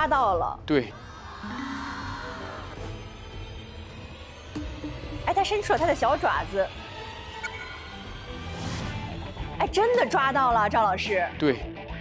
抓到了。 对。 哎，他伸出了他的小爪子。哎，真的抓到了，赵老师。 对。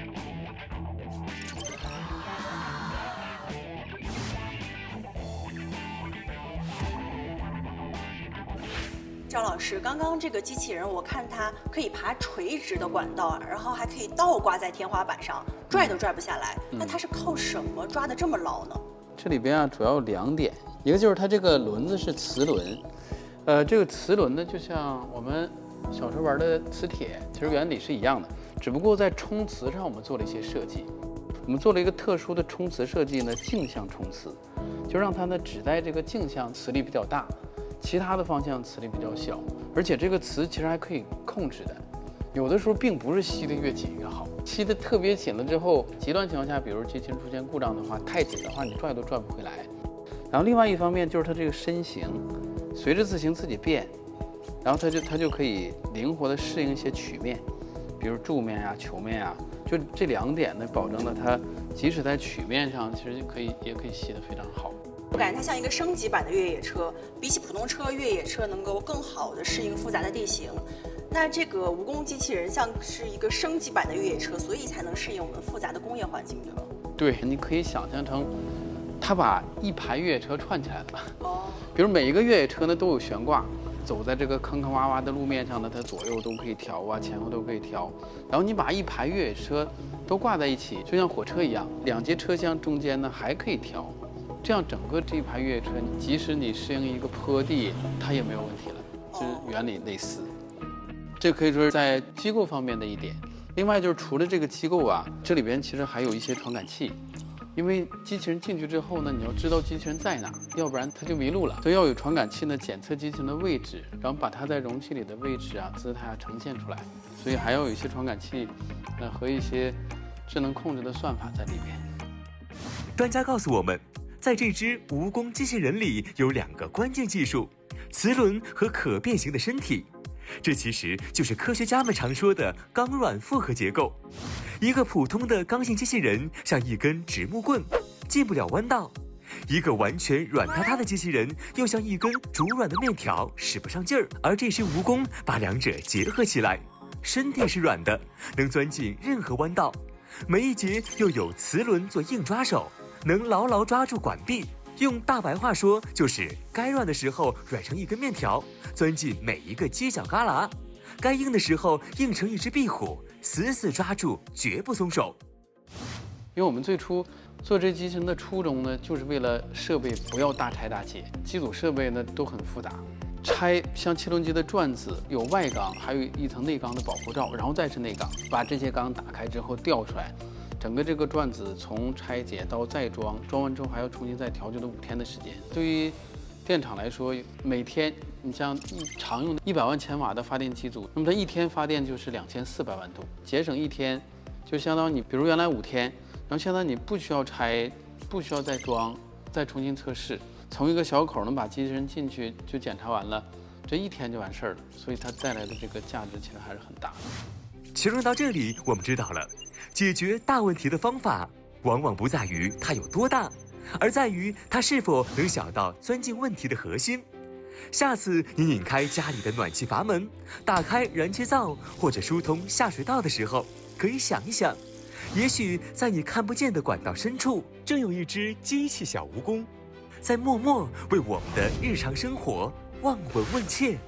赵老师，刚刚这个机器人，我看它可以爬垂直的管道，然后还可以倒挂在天花板上，拽都拽不下来。那它是靠什么抓得这么牢呢？ 这里边啊，主要有2点，一个就是它这个轮子是磁轮，这个磁轮呢，就像我们小时候玩的磁铁，其实原理是一样的，只不过在冲磁上我们做了一些设计。我们做了一个特殊的冲磁设计呢，径向冲磁，就让它呢只在这个径向磁力比较大。其他的方向磁力比较小，而且这个磁其实还可以控制的，有的时候并不是吸得越紧越好，吸得特别紧了之后，极端情况下，比如机器人出现故障的话，太紧的话你拽都拽不回来。然后另外一方面就是它这个身形，随着自行自己变，然后它就可以灵活地适应一些曲面，比如柱面呀、球面呀，就这2点呢，保证了它即使在曲面上，其实也可以吸得非常好。 我感觉它像一个升级版的越野车，比起普通车，越野车能够更好地适应复杂的地形。那这个蜈蚣机器人像是一个升级版的越野车，所以才能适应我们复杂的工业环境，对吧？ 对，你可以想象成，它把一排越野车串起来了。 哦。 比如每一个越野车呢都有悬挂，走在这个坑坑洼洼的路面上呢，它左右都可以调啊，前后都可以调。然后你把一排越野车都挂在一起，就像火车一样，2节车厢中间呢还可以调。这样整个这一排越野车，即使你适应一个坡地，它也没有问题了，是原理类似。这可以说是在机构方面的一点。另外就是除了这个机构啊，这里边其实还有一些传感器，因为机器人进去之后呢，你要知道机器人在哪，要不然它就迷路了。所以要有传感器呢，检测机器人的位置，然后把它在容器里的位置啊、姿态啊呈现出来。所以还要有一些传感器，和一些智能控制的算法在里边。 专家告诉我们，在这只蜈蚣机器人里有2个关键技术：磁轮和可变形的身体。这其实就是科学家们常说的钢软复合结构。一个普通的刚性机器人像一根直木棍，进不了弯道；一个完全软塌塌的机器人又像一根煮软的面条，使不上劲儿。而这只蜈蚣把2者结合起来，身体是软的，能钻进任何弯道；每一节又有磁轮做硬抓手，能牢牢抓住管壁。用大白话说，就是该软的时候软成一根面条，钻进每一个犄角旮旯；该硬的时候硬成一只壁虎，死死抓住，绝不松手。 因为我们最初做这机器人的初衷呢，就是为了设备不要大拆大解，机组设备呢都很复杂，拆像汽轮机的转子有外缸，还有一层内缸的保护罩，然后再是内缸，把这些缸打开之后调出来。整个这个转子从拆解到再装，装完之后还要重新再调，就得5天的时间。对于电厂来说，每天你像常用的100万千瓦的发电机组，那么它1天发电就是2400万度，节省1天，就相当于你比如原来5天，然后现在你不需要拆，不需要再装，再重新测试，从一个小口能把机器人进去就检查完了，这1天就完事儿了。所以它带来的这个价值其实还是很大的。 形容到这里，我们知道了，解决大问题的方法往往不在于它有多大，而在于它是否能小到钻进问题的核心。下次你拧开家里的暖气阀门，打开燃气灶或者疏通下水道的时候，可以想一想，也许在你看不见的管道深处，正有一只机器小蜈蚣，在默默为我们的日常生活望闻问切。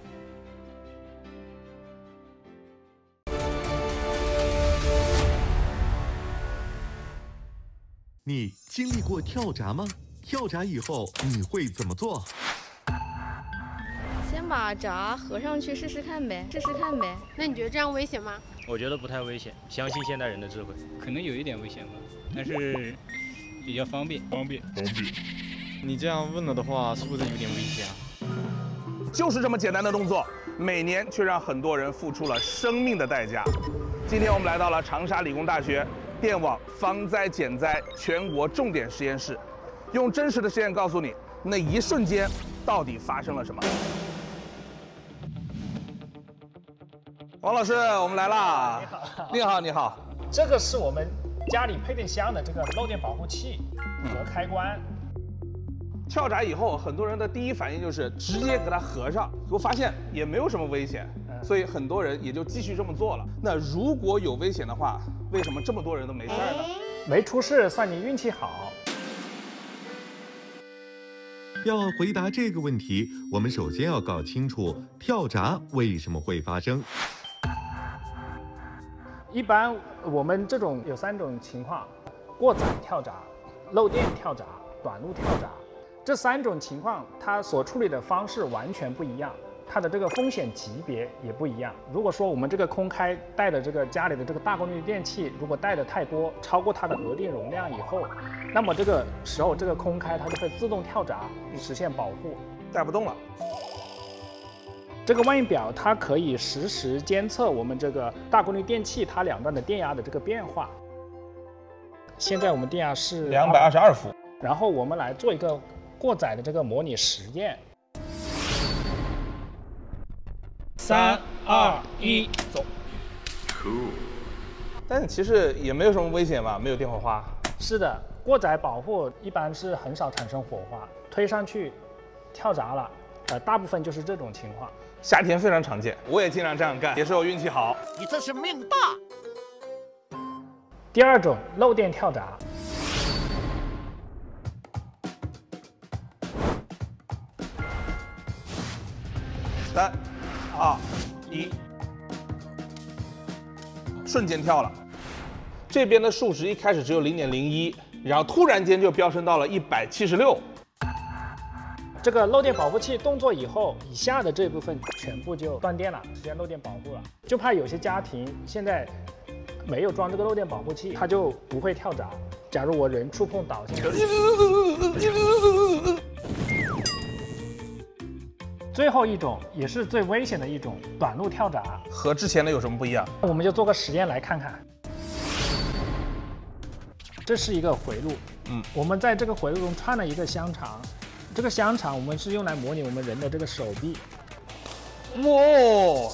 你经历过跳闸吗？跳闸以后你会怎么做？ 先把闸合上去试试看呗。 那你觉得这样危险吗？ 我觉得不太危险，相信现代人的智慧。可能有一点危险吧，但是比较方便。 你这样问了的话，是不是有点危险啊？ 就是这么简单的动作，每年却让很多人付出了生命的代价。今天我们来到了长沙理工大学电网防灾减灾全国重点实验室，用真实的实验告诉你，那一瞬间到底发生了什么。王老师，我们来啦！你好。 这个是我们家里配电箱的这个漏电保护器。 和开关。 跳闸以后，很多人的第一反应就是直接给它合上，结果发现也没有什么危险，所以很多人也就继续这么做了。那如果有危险的话，为什么这么多人都没事呢？ 没出事算你运气好。 要回答这个问题，我们首先要搞清楚跳闸为什么会发生。 一般我们这种有3种情况：过载跳闸、漏电跳闸、短路跳闸。这3种情况，它所处理的方式完全不一样，它的这个风险级别也不一样。如果说我们这个空开带的这个家里的这个大功率电器，如果带的太多，超过它的额定容量以后，那么这个时候这个空开它就会自动跳闸，实现保护， 带不动了。 这个万应表它可以实时监测我们这个大功率电器它两端的电压的这个变化。现在我们电压是 222伏， 然后我们来做一个过载的这个模拟实验。3、2、1，走。 但其实也没有什么危险吧？没有电火花。 是的，过载保护一般是很少产生火花，推上去跳闸了，大部分就是这种情况。 夏天非常常见，我也经常这样干，也是我运气好。 你这是命大。 第2种漏电跳闸。 3、2、1，瞬间跳了。这边的数值一开始只有0.01，然后突然间就飙升到了176。 这个漏电保护器动作以后，以下的这部分全部就断电了，实现漏电保护了。就怕有些家庭现在没有装这个漏电保护器，它就不会跳闸。假如我人触碰导线，最后一种也是最危险的一种短路跳闸， 和之前的有什么不一样？ 我们就做个实验来看看。这是一个回路，我们在这个回路中串了一个香肠，这个香肠我们是用来模拟我们人的这个手臂。 哇！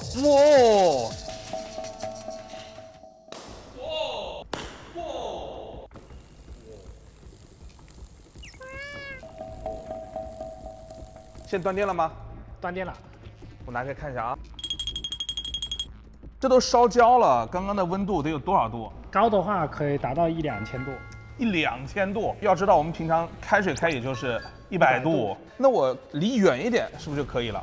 现在断电了吗？ 断电了。 我拿开看一下啊。这都烧焦了，刚刚的温度得有多少度？ 高的话可以达到1-2000度。 1-2000度，要知道我们平常开水开也就是100度，那我离远一点是不是就可以了？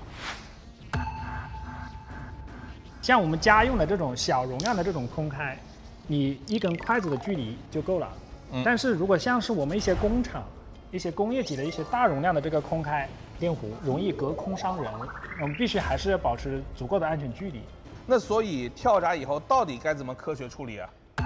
像我们家用的这种小容量的这种空开，你1根筷子的距离就够了。但是如果像是我们一些工厂、一些工业级的一些大容量的这个空开电弧，容易隔空伤人，我们必须还是要保持足够的安全距离。 那所以跳闸以后到底该怎么科学处理啊？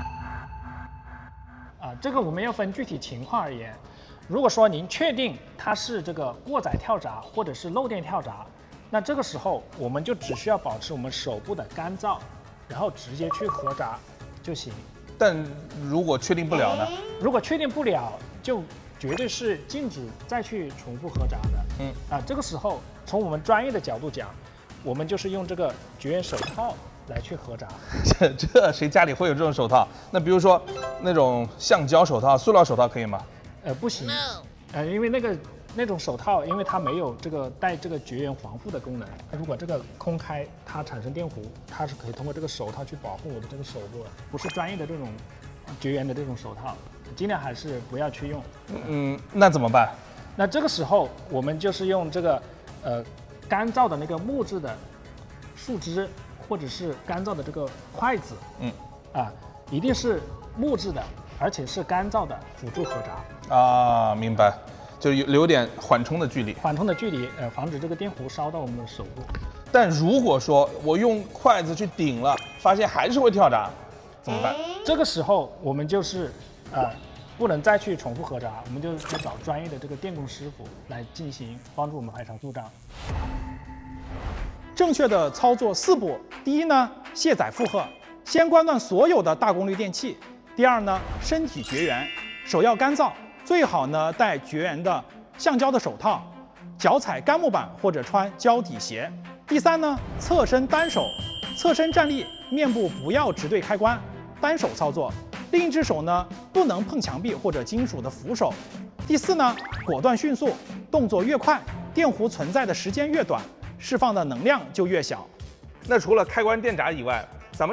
这个我们要分具体情况而言。如果说您确定它是这个过载跳闸或者是漏电跳闸，那这个时候我们就只需要保持我们手部的干燥，然后直接去合闸就行。 但如果确定不了呢？ 如果确定不了，就绝对是禁止再去重复合闸的。这个时候从我们专业的角度讲，我们就是用这个绝缘手套来去合闸。 这谁家里会有这种手套？那比如说那种橡胶手套、塑料手套可以吗？ 不行。因为那种手套，因为它没有这个带这个绝缘防护的功能。如果这个空开它产生电弧，它是可以通过这个手套去保护我的这个手部的，不是专业的这种绝缘的这种手套，尽量还是不要去用。 那怎么办？ 那这个时候我们就是用这个干燥的那个木质的树枝，或者是干燥的这个筷子，一定是木质的，而且是干燥的，辅助合闸。 明白。就留点缓冲的距离， 防止这个电弧烧到我们的手部。 但如果说我用筷子去顶了，发现还是会跳闸，怎么办？ 这个时候我们就是不能再去重复合闸，我们就去找专业的这个电工师傅来进行帮助我们排查故障。 正确的操作4步：第一呢，卸载负荷，先关断所有的大功率电器；第二呢，身体绝缘，手要干燥。最好呢戴绝缘的橡胶的手套，脚踩干木板或者穿胶底鞋。第3呢，侧身单手，侧身站立，面部不要直对开关，单手操作。另一只手呢不能碰墙壁或者金属的扶手， 第4呢，果断迅速，动作越快，电弧存在的时间越短，释放的能量就越小。 那除了开关电闸以外，